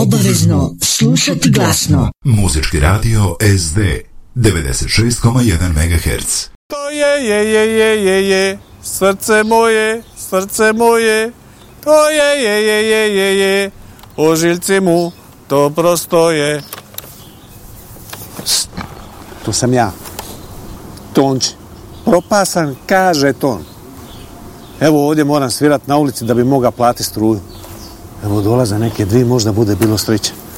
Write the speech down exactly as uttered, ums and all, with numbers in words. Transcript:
Obavezno slušati glasno. Muzički radio S D devedeset šest zarez jedan megaherca. To je, je, je, je, je, je, srce moje, srce moje, to je, je, je, je, je, je, ožiljci mu to prosto je. To sam ja. Tonči. Propasan kaže ton. Evo ovdje moram svirat na ulici da bi mogao platiti struju. Evo dolaze neke dvije, možda bude bilo sreće.